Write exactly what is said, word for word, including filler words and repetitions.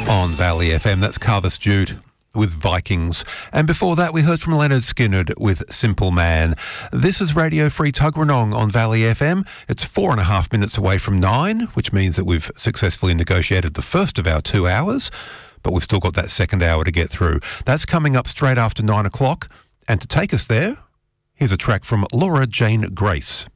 On Valley F M, that's Carvis Jude with Vikings. And before that, we heard from Leonard Skinner with Simple Man. This is Radio Free Tuggeranong on Valley F M. It's four and a half minutes away from nine, which means that we've successfully negotiated the first of our two hours, but we've still got that second hour to get through. That's coming up straight after nine o'clock. And to take us there, here's a track from Laura Jane Grace.